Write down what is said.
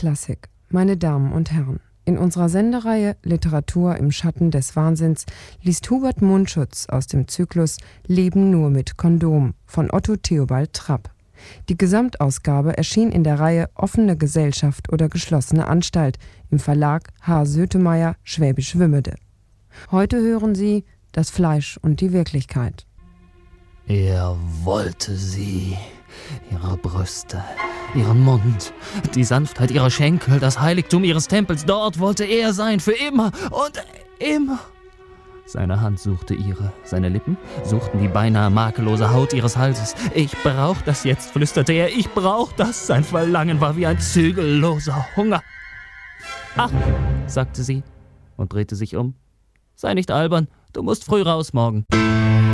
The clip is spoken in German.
Klassik. Meine Damen und Herren, in unserer Sendereihe Literatur im Schatten des Wahnsinns liest Hubert Mundschutz aus dem Zyklus Leben nur mit Kondom von Otto Theobald Trapp. Die Gesamtausgabe erschien in der Reihe Offene Gesellschaft oder geschlossene Anstalt im Verlag H. Sötemeyer, Schwäbisch Wümmede. Heute hören Sie Das Fleisch und die Wirklichkeit. Er wollte sie, ihre Brüste, ihren Mund, die Sanftheit ihrer Schenkel, das Heiligtum ihres Tempels. Dort wollte er sein, für immer und immer. Seine Hand suchte ihre, seine Lippen suchten die beinahe makellose Haut ihres Halses. Ich brauch das jetzt, flüsterte er, ich brauch das. Sein Verlangen war wie ein zügelloser Hunger. Ach, sagte sie und drehte sich um. Sei nicht albern, du musst früh raus morgen.